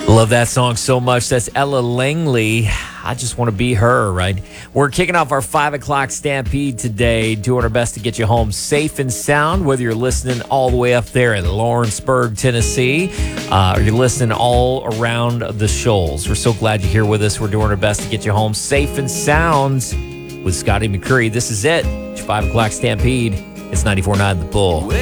Love that song so much. That's Ella Langley. I just want to be her, right? We're kicking off our 5 o'clock Stampede today, doing our best to get you home safe and sound, whether you're listening all the way up there in Lawrenceburg, Tennessee, or you're listening all around the shoals. We're so glad you're here with us. We're doing our best to get you home safe and sound with Scotty McCreery. This is it. It's your 5 o'clock Stampede. It's 94.9 The Bull.